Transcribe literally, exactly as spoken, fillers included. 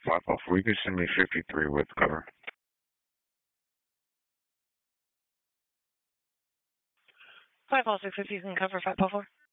five oh four, you can send me fifty-three with cover. five oh six, if you can cover five oh four.